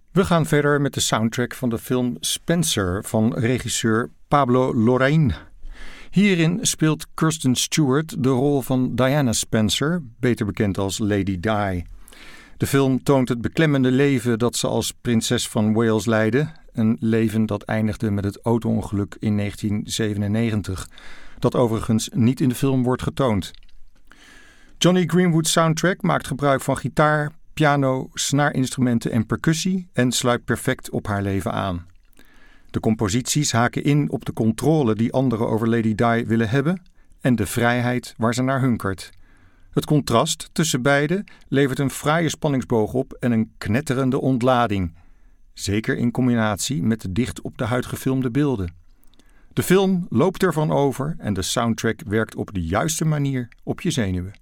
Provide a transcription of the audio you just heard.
We gaan verder met de soundtrack van de film Spencer van regisseur Pablo Larraín. Hierin speelt Kristen Stewart de rol van Diana Spencer, beter bekend als Lady Di. De film toont het beklemmende leven dat ze als prinses van Wales leidde. Een leven dat eindigde met het auto-ongeluk in 1997. Dat overigens niet in de film wordt getoond. Jonny Greenwood's soundtrack maakt gebruik van gitaar, piano, snaarinstrumenten en percussie en sluit perfect op haar leven aan. De composities haken in op de controle die anderen over Lady Di willen hebben en de vrijheid waar ze naar hunkert. Het contrast tussen beide levert een fraaie spanningsboog op en een knetterende ontlading. Zeker in combinatie met de dicht op de huid gefilmde beelden. De film loopt ervan over en de soundtrack werkt op de juiste manier op je zenuwen.